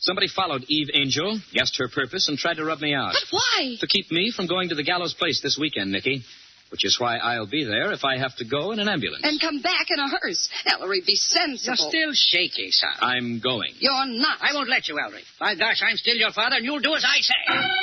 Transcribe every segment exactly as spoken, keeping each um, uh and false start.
Somebody followed Eve Angel, guessed her purpose, and tried to rub me out. But why? To keep me from going to the Gallows Place this weekend, Nicky. Which is why I'll be there if I have to go in an ambulance. And come back in a hearse. Ellery, be sensible. You're still shaky, son. I'm going. You're not. I won't let you, Ellery. By gosh, I'm still your father, and you'll do as I say.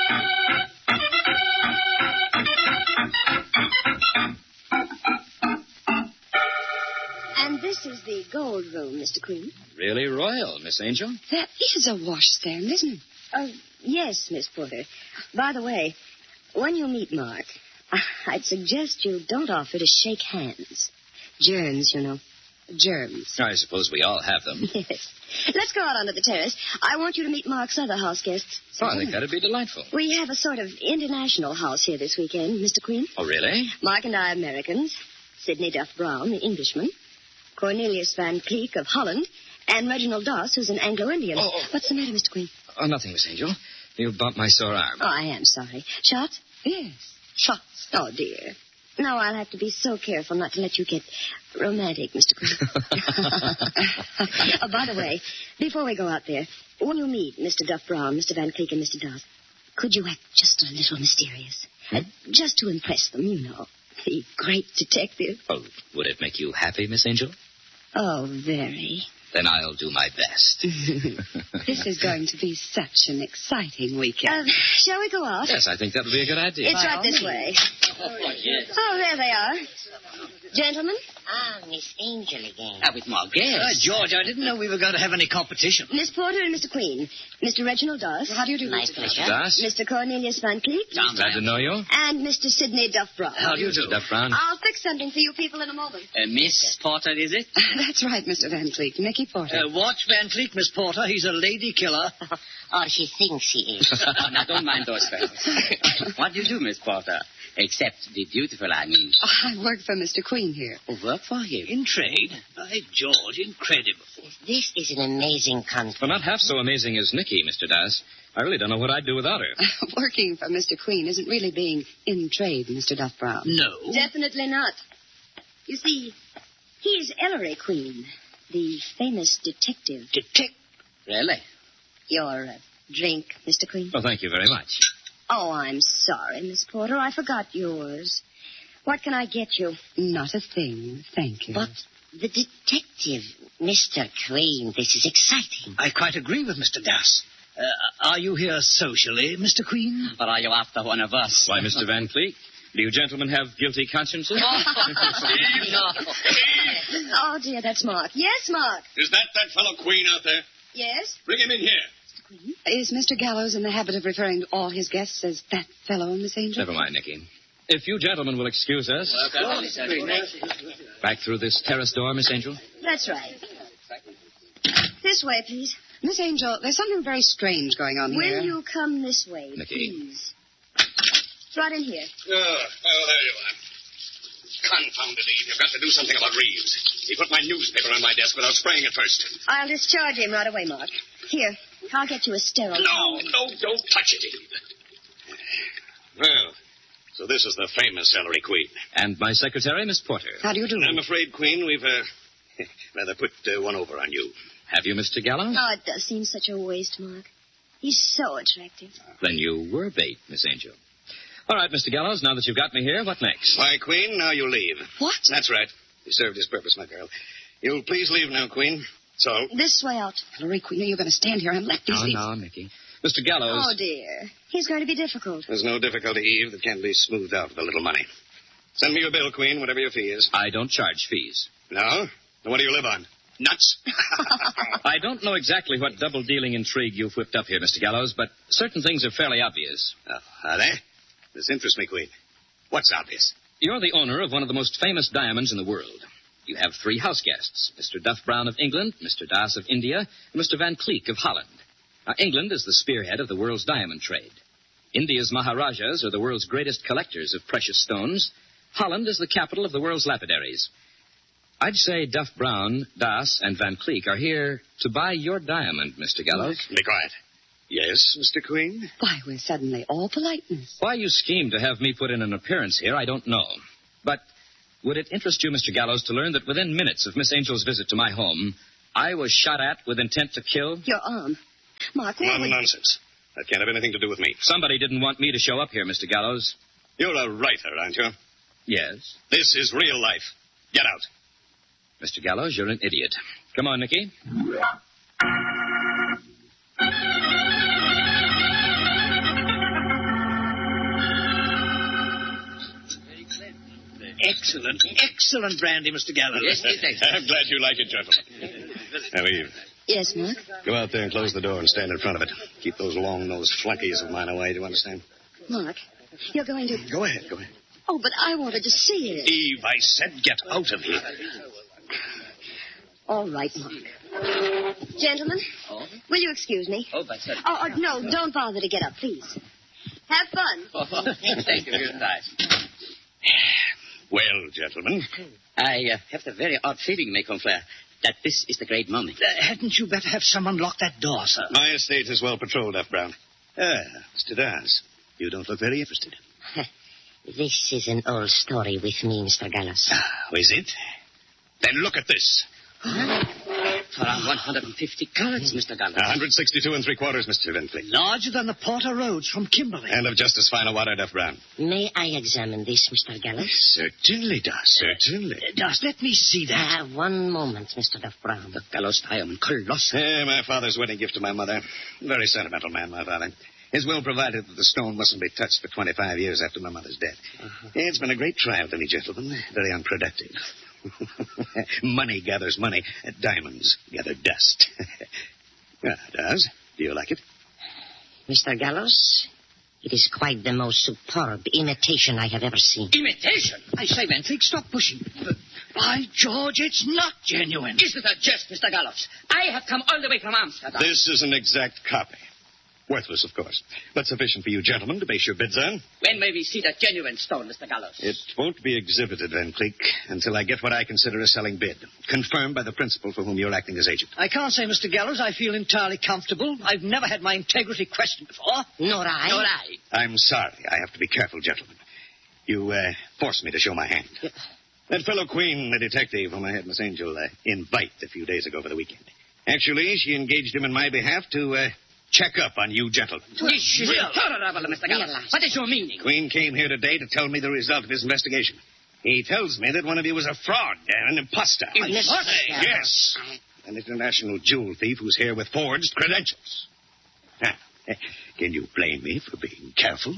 And this is the gold room, Mister Queen. Really royal, Miss Angel. That is a washstand, isn't it? Uh, yes, Miss Porter. By the way, when you meet Mark, I'd suggest you don't offer to shake hands. Germs, you know. Germs. I suppose we all have them. Yes. Let's go out onto the terrace. I want you to meet Mark's other house guests. Oh, I think that'd be delightful. We have a sort of international house here this weekend, Mister Queen. Oh, really? Mark and I, Americans. Sidney Duff Brown, the Englishman. Cornelius Van Cleek of Holland. And Reginald Doss, who's an Anglo-Indian. Oh, oh. What's the matter, Mister Queen? Oh, nothing, Miss Angel. You bumped my sore arm. Oh, I am sorry. Shots? Yes. Shots. Oh, dear. No, I'll have to be so careful not to let you get romantic, Mister Queen. Oh, by the way, before we go out there, when you meet Mister Duff Brown, Mister Van Cleek, and Mister Doss, could you act just a little mysterious? Hmm? Uh, just to impress them, you know. The great detective. Oh, would it make you happy, Miss Angel? Oh, very. Then I'll do my best. This is going to be such an exciting weekend. Uh, shall we go out? Yes, I think that would be a good idea. It's right this way. Oh, there they are. Gentlemen? Ah, Miss Angel again. Ah, with my guest. Uh, George, I didn't know we were going to have any competition. Miss Porter and Mister Queen. Mister Reginald Doss. How do you do, My Mister pleasure. Doss? Mister Cornelius Van Cleek. Glad to know you. And Mister Sidney Duff Brown. How do you do? Duff Brown. I'll fix something for you people in a moment. Uh, Miss Porter, is it? That's right, Mister Van Cleek. Nicky Porter. Uh, watch Van Cleek, Miss Porter. He's a lady killer. Or she thinks she is. Now, don't mind those fellows. What do you do, Miss Porter? Except the beautiful, I mean. Oh, I work for Mister Queen here. Oh, work for him. In trade? By George, incredible. This is an amazing country. Well, not half so amazing as Nikki, Mister Doss. I really don't know what I'd do without her. Working for Mister Queen isn't really being in trade, Mister Duff Brown. No. Definitely not. You see, he's Ellery Queen, the famous detective. Detect. Really? Your uh, drink, Mister Queen? Well, thank you very much. Oh, I'm sorry, Miss Porter. I forgot yours. What can I get you? Not a thing, thank you. But the detective, Mister Queen, this is exciting. I quite agree with Mister Doss. Uh, are you here socially, Mister Queen? Or are you after one of us? Why, Mister Van Cleek, do you gentlemen have guilty consciences? Oh, dear, that's Mark. Yes, Mark. Is that that fellow Queen out there? Yes? Bring him in here. Is Mister Gallows in the habit of referring to all his guests as that fellow, Miss Angel? Never mind, Nicky. If you gentlemen will excuse us. Back through this terrace door, Miss Angel. That's right. This way, please. Miss Angel, there's something very strange going on Will here. you come this way, Nicky. please? It's right in here. Oh, oh, there you are. Confounded Eve. You've got to do something about Reeves. He put my newspaper on my desk without spraying it first. I'll discharge him right away, Mark. Here, I'll get you a sterile. No, no, don't touch it, Eve. Well, so this is the famous Ellery Queen. And my secretary, Miss Porter. How do you do? I'm afraid, Queen, we've uh, rather put uh, one over on you. Have you, Mister Gallows? Oh, it does seem such a waste, Mark. He's so attractive. Then you were bait, Miss Angel. All right, Mister Gallows, now that you've got me here, what next? Why, Queen, now you leave. What? That's right. He served his purpose, my girl. You'll please leave now, Queen. So. This way out. Ellery Queen, you're going to stand here and let these... No, these- no, Nicky. Mister Gallows. Oh, dear. He's going to be difficult. There's no difficulty, Eve, that can't be smoothed out with a little money. Send me your bill, Queen, whatever your fee is. I don't charge fees. No? Then what do you live on? Nuts? I don't know exactly what double-dealing intrigue you've whipped up here, Mister Gallows, but certain things are fairly obvious. Oh, are they? This interests me, Queen. What's obvious? You're the owner of one of the most famous diamonds in the world. You have three house guests, Mister Duff Brown of England, Mister Doss of India, and Mister Van Cleek of Holland. Now, England is the spearhead of the world's diamond trade. India's Maharajas are the world's greatest collectors of precious stones. Holland is the capital of the world's lapidaries. I'd say Duff Brown, Doss, and Van Cleek are here to buy your diamond, Mister Gallows. Be quiet. Yes, Mister Queen? Why, we're suddenly all politeness. Why you schemed to have me put in an appearance here, I don't know. But would it interest you, Mister Gallows, to learn that within minutes of Miss Angel's visit to my home, I was shot at with intent to kill? Your arm. Mark, why would... Nonsense. That can't have anything to do with me. Somebody didn't want me to show up here, Mister Gallows. You're a writer, aren't you? Yes. This is real life. Get out. Mister Gallows, you're an idiot. Come on, Nicky. Excellent, excellent brandy, Mister Gallows. Yes, yes, excellent. I'm glad you like it, gentlemen. Now, Eve, Yes, Mark? go out there and close the door and stand in front of it. Keep those long-nosed flunkies of mine away, do you understand? Mark, you're going to... Go ahead, go ahead. Oh, but I wanted to see it. Eve, I said get out of here. All right, Mark. Gentlemen, Oh, will you excuse me? oh, but sir. Oh, oh, no, don't bother to get up, please. Have fun. Oh, thank you very much. Well, gentlemen, I uh, have the very odd feeling, mes confrères, that this is the great moment. Uh, hadn't you better have someone lock that door, sir? my estate is well patrolled, F. Brown. Ah, Mister Dawes, you don't look very interested. This is an old story with me, Mister Gallows. Ah, is it? Then look at this. For around one hundred fifty carats, Mister Gallows. one hundred sixty-two and three quarters, Mister Van Cleek. Larger than the Porter Roads from Kimberley. And of just as fine a water, F. Brown. May I examine this, Mister Gallows? Certainly, Dawes, certainly. Uh, Does let me see that. Ah, one moment, Mister Duff Brown. The Gallows diamond, colossal. Eh, my father's wedding gift to my mother. Very sentimental man, my father. His will provided that the stone mustn't be touched for twenty-five years after my mother's death. Uh-huh. It's been a great trial to me, gentlemen. Very unproductive. Money gathers money. Diamonds gather dust. Ah, Dawes, do you like it? Mister Gallows, it is quite the most superb imitation I have ever seen. Imitation? I say, Van Cleek, stop pushing. Uh, by George, it's not genuine. Is it a jest, Mister Gallows? I have come all the way from Amsterdam. This is an exact copy. Worthless, of course, but sufficient for you gentlemen to base your bids on. When may we see the genuine stone, Mister Gallows? It won't be exhibited, Van Cleek, until I get what I consider a selling bid, confirmed by the principal for whom you're acting as agent. I can't say, Mister Gallows, I feel entirely comfortable. I've never had my integrity questioned before. Nor I. Nor I. I'm sorry. I have to be careful, gentlemen. You uh, forced me to show my hand. Yep. That fellow Queen, the detective whom I had Miss Angel uh, invite a few days ago for the weekend. Actually, she engaged him in my behalf to uh, check up on you gentlemen. This is intolerable, Mister Gallows. Realize. What is your meaning? Queen came here today to tell me the result of his investigation. He tells me that one of you was a fraud and an imposter. Imposter? Yes. An international jewel thief who's here with forged credentials. Ah, can you blame me for being careful?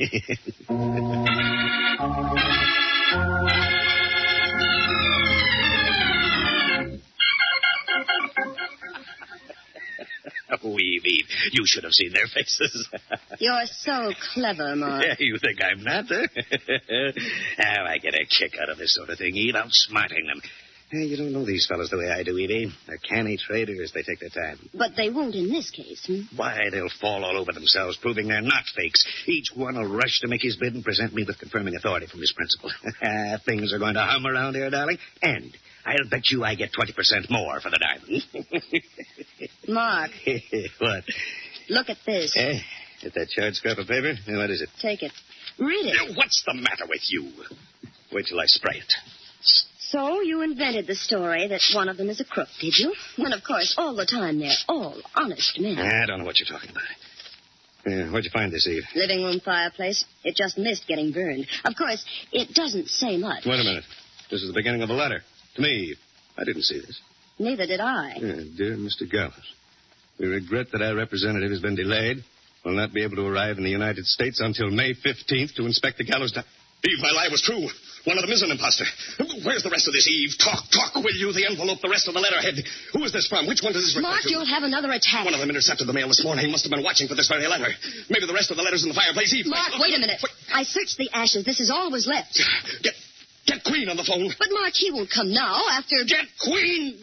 Oh, Eve, Eve, you should have seen their faces. You're so clever, Mark. You think I'm not, huh? Oh, I get a kick out of this sort of thing, Eve, outsmarting them. Hey, you don't know these fellows the way I do, Evie. They're canny traders. They take their time. But they won't in this case, hmm? Why, they'll fall all over themselves, proving they're not fakes. Each one will rush to make his bid and present me with confirming authority from his principal. Things are going to hum around here, darling. And I'll bet you I get twenty percent more for the diamond. Mark, What? look at this. Eh? Is that charred scrap of paper? What is it? Take it. Read it. Now, what's the matter with you? Wait till I spray it. So you invented the story that one of them is a crook, did you? And of course, all the time they're all honest men. I don't know what you're talking about. Yeah, where'd you find this, Eve? Living room fireplace. It just missed getting burned. Of course, it doesn't say much. Wait a minute. This is the beginning of a letter. To me, Eve. I didn't see this. Neither did I. Yeah, dear Mister Gallows, we regret that our representative has been delayed. Will not be able to arrive in the United States until May fifteenth to inspect the gallows. Di- Eve, my lie was true. One of them is an imposter. Where's the rest of this, Eve? Talk, talk, will you? The envelope, the rest of the letterhead. Who is this from? Which one does this refer Mark, to? you'll have another attack. One of them intercepted the mail this morning. He must have been watching for this very letter. Maybe the rest of the letters in the fireplace. Eve, Mark, wait a minute. Wait. I searched the ashes. This is all was left. Get, get Queen on the phone. But Mark, he won't come now after... Get Queen!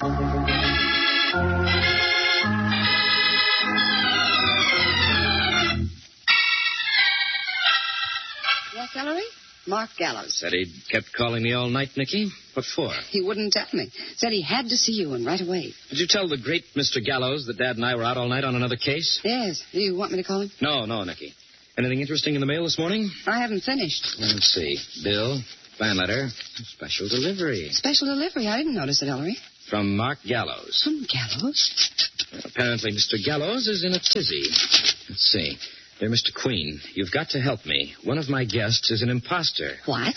Yes, Ellery? Mark Gallows. Said he'd kept calling me all night, Nicky. What for? He wouldn't tell me. Said he had to see you, and right away. Did you tell the great Mister Gallows that Dad and I were out all night on another case? Yes. Do you want me to call him? No, no, Nicky. Anything interesting in the mail this morning? I haven't finished. Let's see. Bill, fan letter, special delivery. Special delivery. I didn't notice it, Ellery. From Mark Gallows. From Gallows? Apparently, Mister Gallows is in a tizzy. Let's see. Dear Mister Queen, you've got to help me. One of my guests is an imposter. What?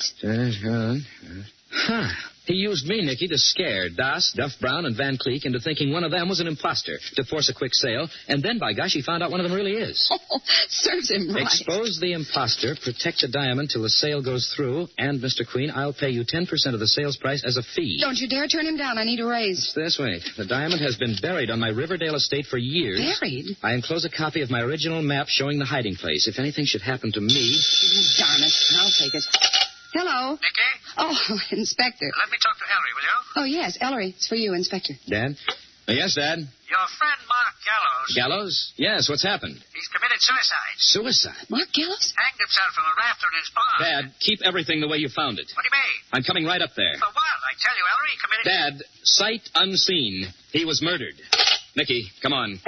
Huh. He used me, Nicky, to scare Das, Duff Brown, and Van Cleek into thinking one of them was an imposter to force a quick sale, and then, by gosh, he found out one of them really is. Oh, serves him right. Expose the imposter, protect the diamond till the sale goes through, and, Mister Queen, I'll pay you ten percent of the sales price as a fee. Don't you dare turn him down. I need a raise. It's this way. The diamond has been buried on my Riverdale estate for years. Buried? I enclose a copy of my original map showing the hiding place. If anything should happen to me... Darn it. I'll take it. Hello. Nicky? Oh, Inspector. Let me talk to Ellery, will you? Oh, yes, Ellery. It's for you, Inspector. Dad? Uh, yes, Dad? Your friend Mark Gallows. Gallows? Yes, what's happened? He's committed suicide. Suicide? Mark Gallows? Hanged himself from a rafter in his barn. Dad, keep everything the way you found it. What do you mean? I'm coming right up there. For what? I tell you, Ellery, he committed... Dad, sight unseen. He was murdered. Nicky, come on.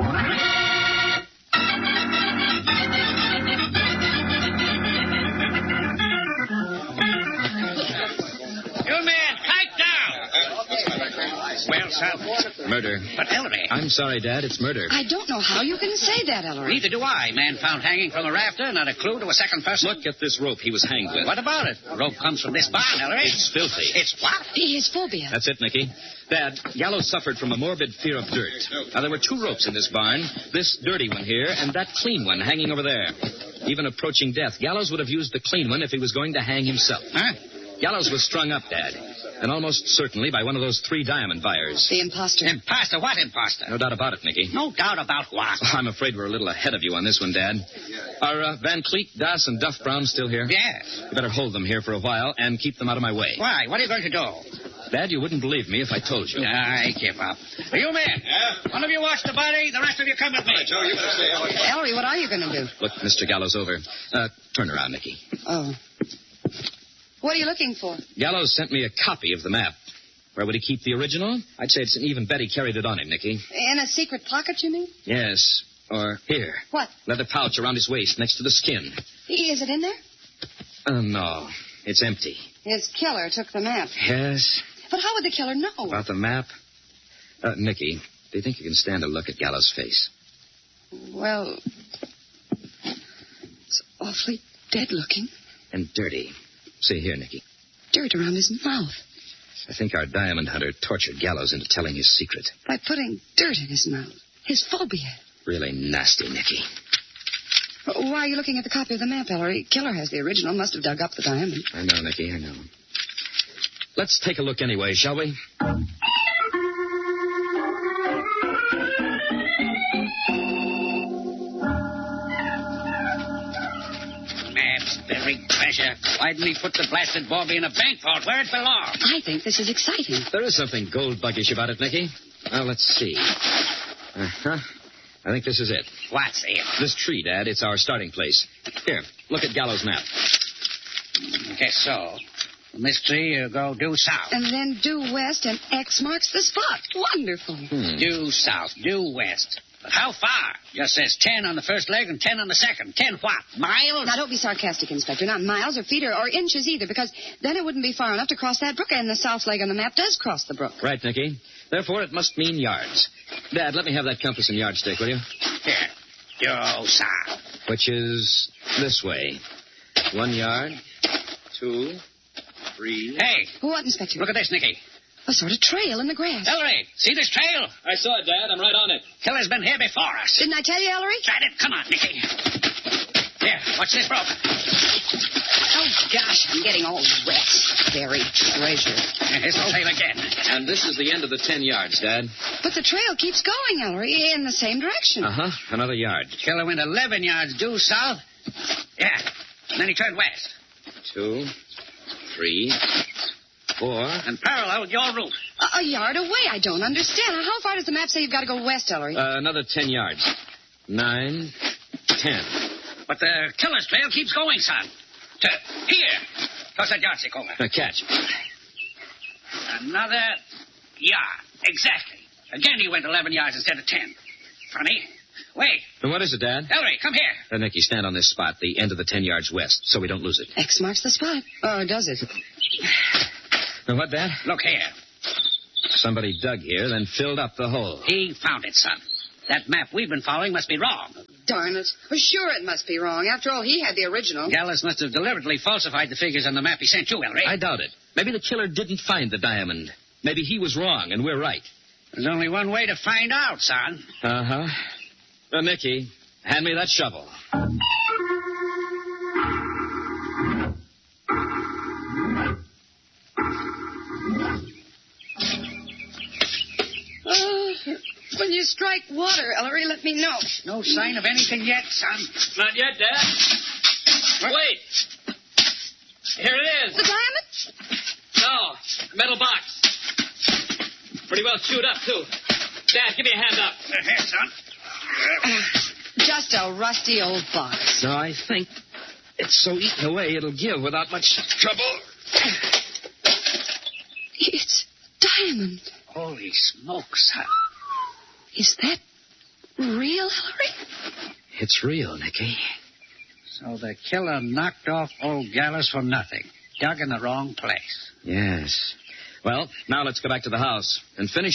Well, son. Murder. But Ellery. I'm sorry, Dad. It's murder. I don't know how you can say that, Ellery. Neither do I. Man found hanging from a rafter, not a clue to a second person. Look at this rope he was hanged with. What about it? The rope comes from this barn, Ellery. It's filthy. It's what? His phobia. That's it, Nicky. Dad, Gallows suffered from a morbid fear of dirt. Now, there were two ropes in this barn, this dirty one here and that clean one hanging over there. Even approaching death, Gallows would have used the clean one if he was going to hang himself. Huh? Gallows was strung up, Dad, and almost certainly by one of those three diamond buyers. The imposter. Imposter? What imposter? No doubt about it, Nicky. No doubt about what? I'm afraid we're a little ahead of you on this one, Dad. Are uh, Van Cleek, Das, and Duff Brown still here? Yes. You better hold them here for a while and keep them out of my way. Why? What are you going to do? Dad, you wouldn't believe me if I told you. I give up. You men. Yeah? One of you watch the body, the rest of you come with me. Joe, you better stay out. Ellery, what are you going to do? Look Mister Gallows over. Uh, turn around, Nicky. Oh. What are you looking for? Gallows sent me a copy of the map. Where would he keep the original? I'd say it's an even bet he carried it on him, Nicky. In a secret pocket, you mean? Yes. Or here. What? Leather pouch around his waist next to the skin. Is it in there? Uh, no. It's empty. His killer took the map. Yes. But how would the killer know? About the map? Uh, Nicky, do you think you can stand a look at Gallows' face? Well, it's awfully dead-looking. And dirty. See here, Nicky. Dirt around his mouth. I think our diamond hunter tortured Gallows into telling his secret. By putting dirt in his mouth. His phobia. Really nasty, Nicky. Why are you looking at the copy of the map, Ellery? Killer has the original. Must have dug up the diamond. I know, Nicky, I know. Let's take a look anyway, shall we? Maps, buried treasure. Why didn't he put the blasted bobby in a bank vault where it belongs? I think this is exciting. There is something gold-buggish about it, Nicky. Well, let's see. Uh-huh. I think this is it. What's it? This tree, Dad. It's our starting place. Here, look at Gallows' map. Guess so. From this tree, you go due south. And then due west, and X marks the spot. Wonderful. Hmm. Due south, due west. But how far? Just says ten on the first leg and ten on the second. Ten what? Miles? Now, don't be sarcastic, Inspector. Not miles or feet or, or inches either, because then it wouldn't be far enough to cross that brook, and the south leg on the map does cross the brook. Right, Nicky. Therefore, it must mean yards. Dad, let me have that compass and yardstick, will you? Here. Due south. Which is this way. One yard, two, three. Hey, What, Inspector? look at this, Nicky. A sort of trail in the grass. Ellery, see this trail? I saw it, Dad. I'm right on it. Killer's been here before us. Didn't I tell you, Ellery? Tried it. Come on, Nicky. Here, watch this rope. Oh, gosh, I'm getting all wet. Buried treasure. This'll fail again. And this is the end of the ten yards, Dad. But the trail keeps going, Ellery, in the same direction. Uh-huh. Another yard. Killer went eleven yards due south. Yeah. And then he turned west. Two, three, four. And parallel with your route. A, a yard away. I don't understand. How far does the map say you've got to go west, Ellery? Uh, another ten yards. Nine, ten. But the killer's trail keeps going, son. To here. Toss that yardstick over. Now, catch. Another yard. Exactly. Again he went eleven yards instead of ten. Funny. Wait. And what is it, Dad? Ellery, come here. Uh, Nicky, stand on this spot, the end of the ten yards west, so we don't lose it. X marks the spot. Or does it? Now, what, Dad? Look here. Somebody dug here, then filled up the hole. He found it, son. That map we've been following must be wrong. Darn it. Well, sure it must be wrong. After all, he had the original. Gallus must have deliberately falsified the figures on the map he sent you, Ellery. I doubt it. Maybe the killer didn't find the diamond. Maybe he was wrong and we're right. There's only one way to find out, son. Uh-huh. Uh, Mickey, hand me that shovel. Oh, when you strike water, Ellery, let me know. No sign of anything yet, son. Not yet, Dad. Wait. Here it is. The diamond? No, metal box. Pretty well chewed up, too. Dad, give me a hand up. Here, son. Uh, just a rusty old box. No, I think it's so eaten away it'll give without much trouble. It's diamond. Holy smokes, son. Is that real, Ellery? It's real, Nicky. So the killer knocked off old Gallus for nothing. Dug in the wrong place. Yes. Well, now let's go back to the house and finish